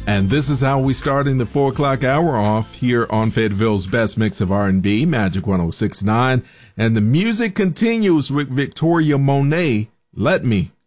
And this is how we starting the 4 o'clock hour off here on Fayetteville's best mix of R&B, Magic 106.9. And the music continues with Victoria Monet, Let Me.